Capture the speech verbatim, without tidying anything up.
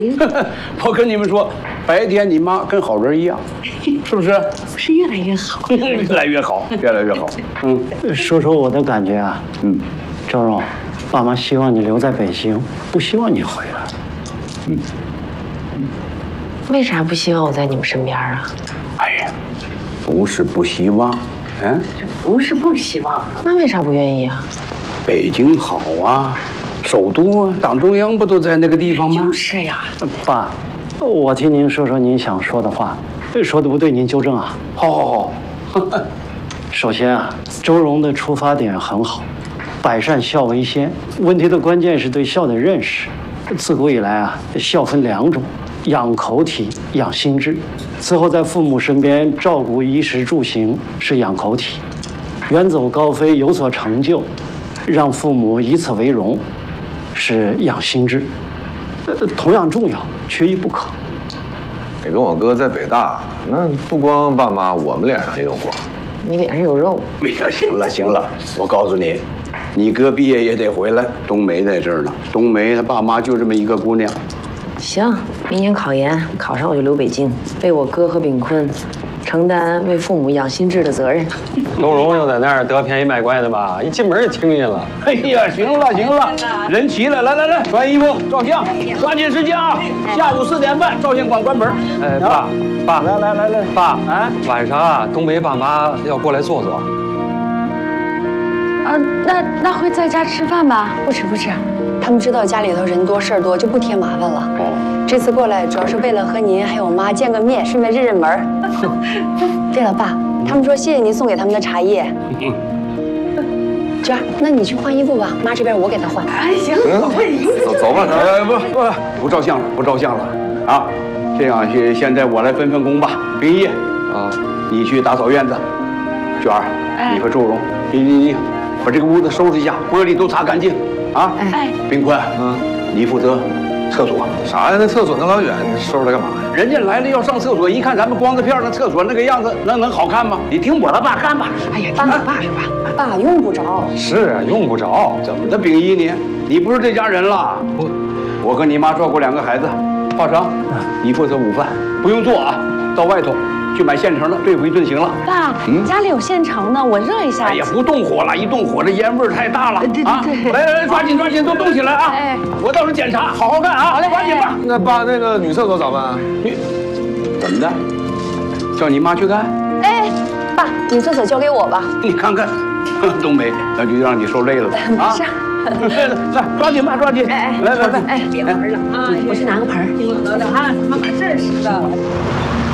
我跟你们说，白天你妈跟好人一样，是不是？ 不是越来越好， 越来越好，越来越好。嗯， 说说我的感觉啊。嗯，周荣，爸妈希望你留在北京，不希望你回来。 嗯。 为啥不希望我在你们身边啊？ 哎呀，不是不希望，嗯， 不是不希望，那为啥不愿意啊？ 北京好啊。首都啊，党中央不都在那个地方吗？ 就是呀， 爸，我听您说说您想说的话，说的不对您纠正啊。 好，好，好。 首先啊，周荣的出发点很好，百善孝为先。问题的关键是对孝的认识。自古以来啊，孝分两种，养口体，养心智。此后在父母身边照顾衣食住行是养口体，远走高飞有所成就，让父母以此为荣。是养心智，呃，同样重要，缺一不可。 你跟我哥在北大，那不光爸妈，我们脸上也有光。 你脸上有肉。 哎呀，行了行了，我告诉你，你哥毕业也得回来，冬梅在这儿呢。冬梅她爸妈就这么一个姑娘。 行，明年考研，考上我就留北京，为我哥和炳坤承担为父母养心智的责任。 周荣又在那儿得便宜卖乖的吧？一进门就听见了。 哎呀，行了行了，人齐了，来来来，穿衣服照相，抓紧时间啊！下午四点半，照相馆关门。 哎，爸，爸， 来来来来， 爸，哎，晚上啊，冬梅爸妈要过来坐坐。 啊，那那会在家吃饭吧？不吃不吃，他们知道家里头人多事儿多，就不添麻烦了。哦，这次过来主要是为了和您还有我妈见个面，顺便认认门。对了，爸，他们说谢谢您送给他们的茶叶。嗯。娟儿，那你去换衣服吧，妈这边我给她换。 哎，行，我换衣服。 走走吧， 哎，不不不照相了，不照相了啊！这样，现现在我来分分工吧。冰毅啊，你去打扫院子。娟儿，你和周荣，你你你。把这个屋子收拾一下，玻璃都擦干净，啊！哎，冰坤，嗯，你负责厕所。 啥呀？那厕所那老远，你收拾它干嘛呀？ 人家来了要上厕所，一看咱们光着片儿那厕所那个样子，能能好看吗？你听我的吧，干吧。 哎呀，听你爸是吧？ 爸用不着。 是啊，用不着。 怎么的，秉一你，你不是这家人了？我，我跟你妈照顾两个孩子，华成，你负责午饭，不用做啊，到外头。去买现成的，对付一顿行了。 爸，嗯，家里有现成的，我热一下。 哎呀，不动火了，一动火这烟味太大了。对对对，来来来，抓紧抓紧，都动起来啊！哎，我到时候检查，好好干啊！好嘞，抓紧吧。 那爸，那个女厕所咋办？ 女，怎么的？叫你妈去干？ 哎，爸，女厕所交给我吧。 你看看，冬梅，那就让你受累了啊！ 没事。 来，抓紧吧，抓紧！哎哎，来来来， 哎，别玩了啊！我去拿个盆儿。 等等啊，妈妈认识的。